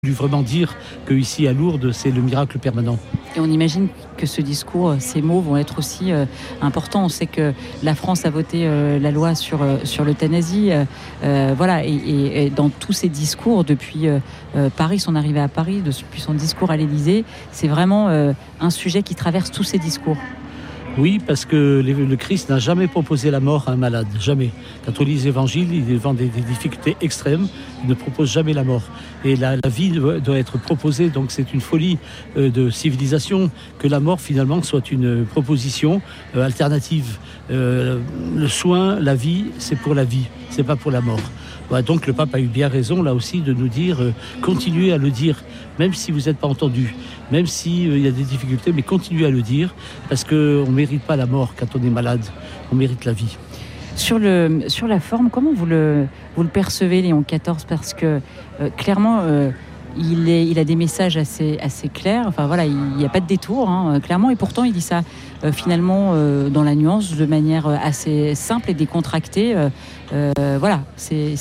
voulu vraiment dire qu'ici à Lourdes, c'est le miracle permanent. Et on imagine que ce discours, ces mots vont être aussi importants. On sait que la France a voté la loi sur l'euthanasie. Voilà, et dans tous ces discours, depuis Paris, son arrivée à Paris, depuis son discours à l'Élysée, c'est vraiment un sujet qui traverse tous ces discours. Oui, parce que le Christ n'a jamais proposé la mort à un malade, jamais. Quand on lit les évangiles, il est devant des difficultés extrêmes, il ne propose jamais la mort. Et la vie doit être proposée, donc c'est une folie de civilisation que la mort finalement soit une proposition alternative. Le soin, la vie, c'est pour la vie, c'est pas pour la mort. Voilà, donc le pape a eu bien raison là aussi de nous dire continuez à le dire, même si vous n'êtes pas entendu, même s'il y a des difficultés, mais continuez à le dire, parce qu'on ne mérite pas la mort quand on est malade, on mérite la vie. Sur la forme, comment vous le percevez, Léon XIV? Parce que clairement, il a des messages assez clairs. Enfin voilà, il n'y a pas de détour, clairement. Et pourtant, il dit ça finalement dans la nuance, de manière assez simple et décontractée. Voilà, c'est...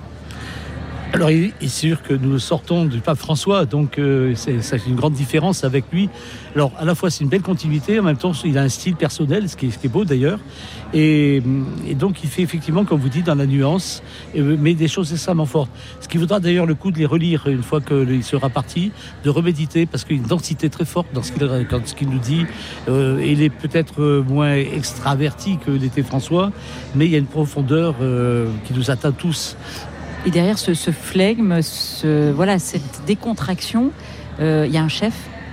Alors il est sûr que nous sortons du pape François, donc c'est une grande différence avec lui. Alors à la fois c'est une belle continuité, en même temps il a un style personnel, ce qui est beau d'ailleurs, et donc il fait effectivement, comme vous dites, dans la nuance, mais des choses extrêmement fortes. Ce qui vaudra d'ailleurs le coup de les relire une fois qu'il sera parti, de reméditer, parce qu'il y a une densité très forte dans ce qu'il nous dit. Il est peut-être moins extraverti que l'était François, mais il y a une profondeur qui nous atteint tous. Et derrière ce flegme, cette décontraction, il y a un chef.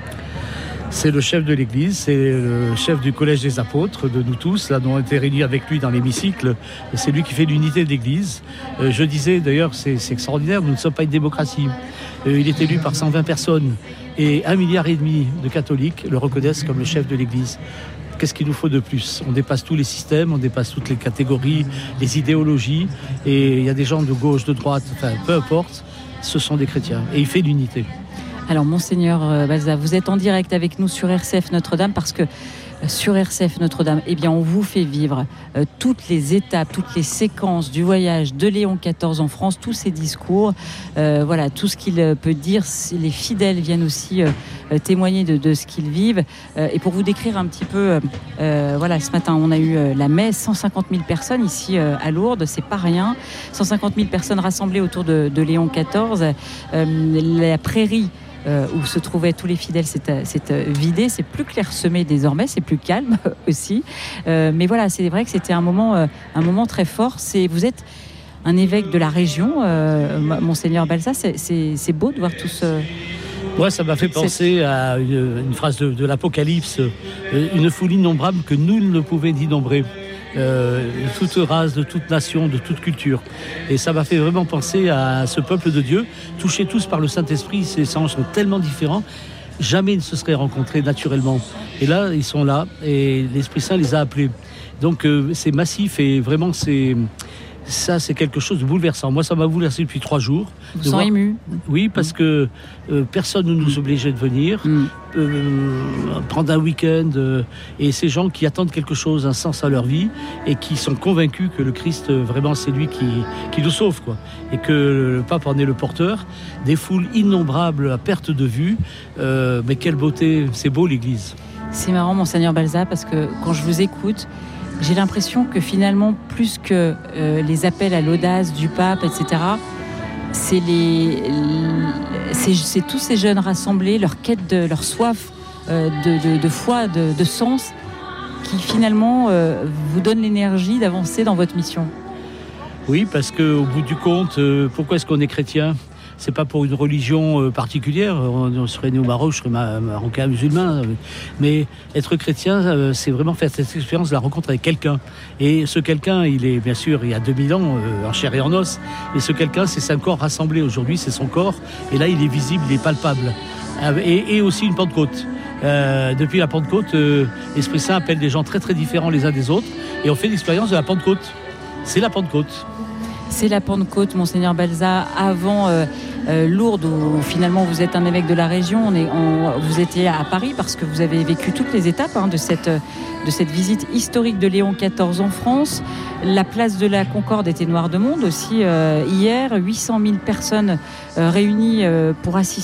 C'est le chef de l'Église, c'est le chef du Collège des Apôtres, de nous tous. Là, on a été réunis avec lui dans l'hémicycle. C'est lui qui fait l'unité de l'Église. Je disais, d'ailleurs, c'est extraordinaire, nous ne sommes pas une démocratie. Il est élu par 120 personnes et 1,5 milliard de catholiques le reconnaissent comme le chef de l'Église. Qu'est-ce qu'il nous faut de plus? On dépasse tous les systèmes, on dépasse toutes les catégories, les idéologies. Et il y a des gens de gauche, de droite, enfin peu importe, ce sont des chrétiens. Et il fait l'unité. Alors, Monseigneur Balza, vous êtes en direct avec nous sur RCF Notre-Dame parce que sur RCF Notre-Dame, eh bien, on vous fait vivre toutes les étapes, toutes les séquences du voyage de Léon XIV en France, tous ses discours, voilà, tout ce qu'il peut dire. Les fidèles viennent aussi témoigner de ce qu'ils vivent. Et pour vous décrire un petit peu, voilà, ce matin, on a eu la messe, 150 000 personnes ici à Lourdes, c'est pas rien. 150 000 personnes rassemblées autour de Léon XIV. La prairie où se trouvaient tous les fidèles, c'est vidé, c'est plus clairsemé désormais, c'est plus calme aussi. Mais voilà, c'est vrai que c'était un moment très fort. Vous êtes un évêque de la région, Monseigneur Balza, c'est beau de voir tout ce... Ouais, ça m'a fait penser à une phrase de l'Apocalypse, une foule innombrable que nul ne pouvait dénombrer. De toute race, de toute nation, de toute culture. Et ça m'a fait vraiment penser à ce peuple de Dieu, touchés tous par le Saint-Esprit. Ces sens sont tellement différents, jamais ils ne se seraient rencontrés naturellement. Et là, ils sont là, et l'Esprit Saint les a appelés. Donc c'est massif, et vraiment ça, c'est quelque chose de bouleversant. Moi, ça m'a bouleversé depuis 3 jours. Vous vous sentez ému? Oui, parce que personne ne nous obligeait de venir, prendre un week-end. Et ces gens qui attendent quelque chose, un sens à leur vie, et qui sont convaincus que le Christ, vraiment, c'est lui qui nous sauve, quoi. Et que le pape en est le porteur. Des foules innombrables à perte de vue. Mais quelle beauté, c'est beau l'Église. C'est marrant, Monseigneur Balza, parce que quand je vous écoute, j'ai l'impression que finalement, plus que les appels à l'audace du pape, etc., c'est tous ces jeunes rassemblés, leur quête, leur soif de foi, de sens, qui finalement vous donne l'énergie d'avancer dans votre mission. Oui, parce qu'au bout du compte, pourquoi est-ce qu'on est chrétien ? C'est pas pour une religion particulière. On serait né au Maroc, je serais marocain musulman. Mais être chrétien, c'est vraiment faire cette expérience de la rencontre avec quelqu'un. Et ce quelqu'un, il est bien sûr il y a 2000 ans, en chair et en os. Et ce quelqu'un, c'est 5 corps rassemblés aujourd'hui, c'est son corps. Et là, il est visible, il est palpable. Et aussi une Pentecôte. Depuis la Pentecôte, l'Esprit Saint appelle des gens très très différents les uns des autres. Et on fait l'expérience de la Pentecôte. C'est la Pentecôte. C'est la Pentecôte, Monseigneur Balza, avant Lourdes, où finalement vous êtes un évêque de la région. Vous étiez à Paris parce que vous avez vécu toutes les étapes de cette visite historique de Léon XIV en France. La place de la Concorde était noire de monde aussi hier. 800 000 personnes réunies pour assister